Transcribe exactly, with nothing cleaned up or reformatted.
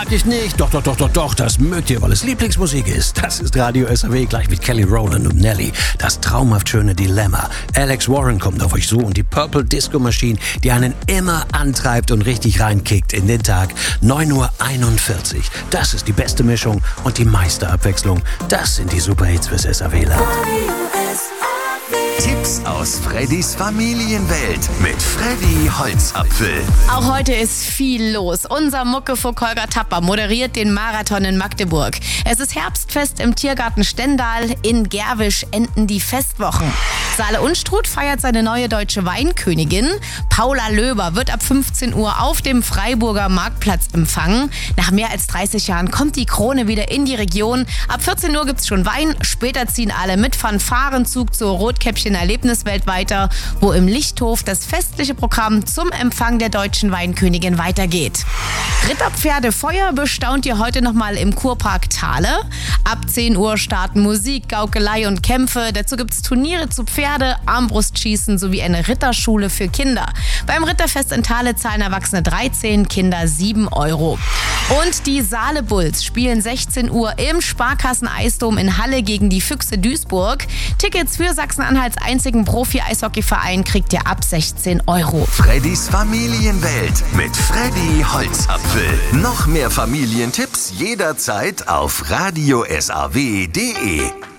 wirklich nicht. Doch, doch, doch, doch, doch, das mögt ihr, weil es Lieblingsmusik ist. Das ist Radio S R W, gleich mit Kelly Rowland und Nelly. Das traumhaft schöne Dilemma. Alex Warren kommt auf euch zu und die Purple Disco Machine, die einen immer antreibt und richtig reinkickt in den Tag. neun Uhr einundvierzig. Das ist die beste Mischung und die meiste Abwechslung. Das sind die Superhits fürs S R W-Land. Tipps aus Freddys Familienwelt mit Freddy Holzapfel. Auch heute ist viel los. Unser Muckefuck Holger Tapper moderiert den Marathon in Magdeburg. Es ist Herbstfest im Tiergarten Stendal. In Gerwisch enden die Festwochen. Saale Unstrut feiert seine neue deutsche Weinkönigin. Paula Löber wird ab fünfzehn Uhr auf dem Freiburger Marktplatz empfangen. Nach mehr als dreißig Jahren kommt die Krone wieder in die Region. Ab vierzehn Uhr gibt's schon Wein. Später ziehen alle mit Fanfarenzug zur Rotkäppchen Erlebniswelt weiter, wo im Lichthof das festliche Programm zum Empfang der deutschen Weinkönigin weitergeht. Ritterpferdefeuer bestaunt ihr heute nochmal im Kurpark Thale. Ab zehn Uhr starten Musik, Gaukelei und Kämpfe. Dazu gibt's Turniere zu Pferde, Armbrustschießen sowie eine Ritterschule für Kinder. Beim Ritterfest in Thale zahlen Erwachsene dreizehn, Kinder sieben Euro. Und die Saale Bulls spielen sechzehn Uhr im Sparkassen-Eisdom in Halle gegen die Füchse Duisburg. Tickets für Sachsen-Anhalts einzigen Profi-Eishockeyverein kriegt ihr ab sechzehn Euro. Freddys Familienwelt mit Freddy Holzapfel. Noch mehr Familientipps jederzeit auf radio s r w punkt d e.